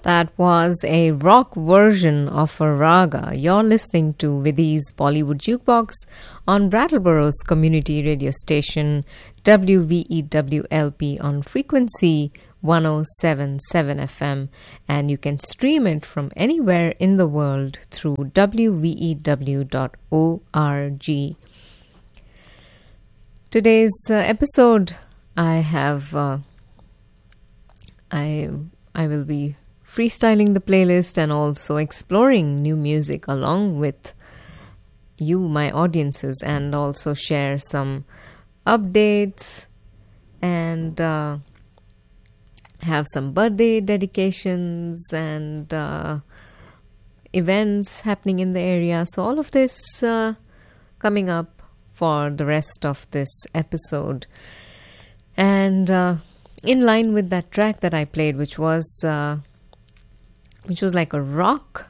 That was a rock version of a raga. You're listening to Vidhi's Bollywood Jukebox on Brattleborough's community radio station WVEWLP on frequency 107.7 FM, and you can stream it from anywhere in the world through wvew.org. Today's episode, I will be freestyling the playlist and also exploring new music along with you, my audiences, and also share some updates and have some birthday dedications and events happening in the area. So all of this coming up for the rest of this episode. And in line with that track that I played, which was like a rock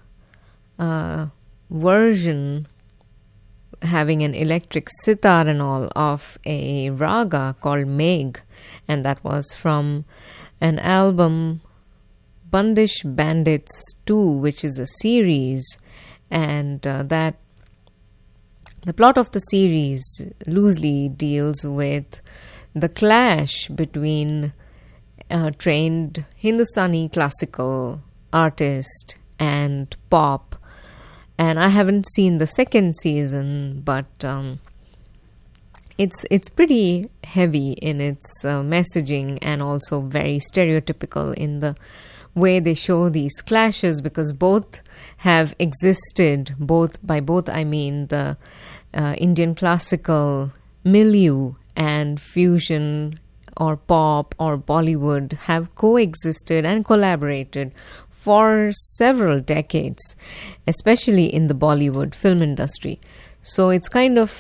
version, having an electric sitar and all, of a raga called Megh, and that was from an album Bandish Bandits 2, which is a series, and that the plot of the series loosely deals with the clash between a trained Hindustani classical artist and pop. And I haven't seen the second season, but it's pretty heavy in its messaging and also very stereotypical in the way they show these clashes, because both have existed. By both I mean the Indian classical milieu and fusion or pop or Bollywood have coexisted and collaborated for several decades, especially in the Bollywood film industry. So it's kind of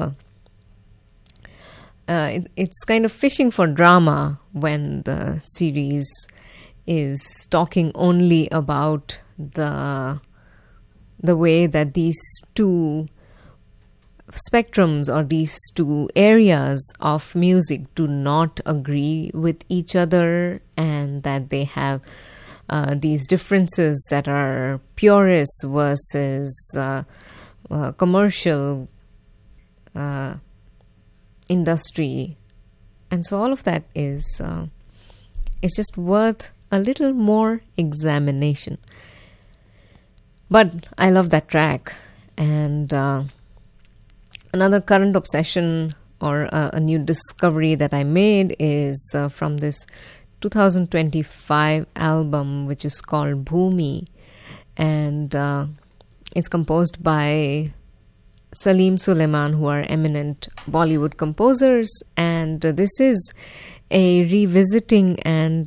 fishing for drama when the series is talking only about the way that these two spectrums or these two areas of music do not agree with each other, and that they have these differences that are purists versus commercial industry. And so all of that is just worth a little more examination. But I love that track. And another current obsession or a new discovery that I made is from this 2025 album, which is called Bhumi, and it's composed by Salim Sulaiman, who are eminent Bollywood composers, and this is a revisiting and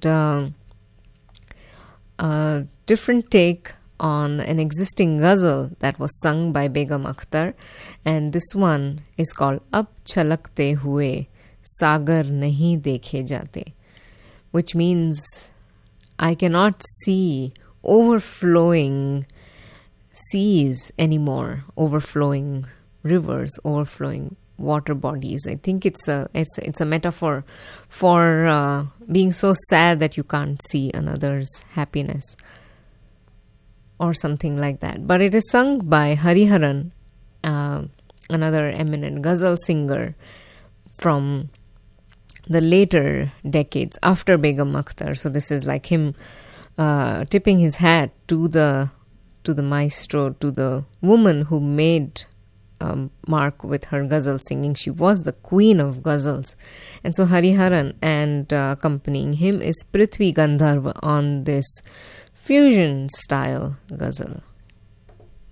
different take on an existing ghazal that was sung by Begum Akhtar, and this one is called Ab Chalakte Hue Sagar Nahi Dekhe Jate, which means I cannot see overflowing seas anymore, overflowing rivers, overflowing water bodies. I think it's a metaphor for being so sad that you can't see another's happiness, or something like that. But it is sung by Hariharan, another eminent ghazal singer from the later decades after Begum Akhtar. So this is like him tipping his hat to the maestro, to the woman who made mark with her ghazal singing. She was the queen of ghazals. And so Hariharan, and accompanying him is Prithvi Gandharva on this fusion style ghazal.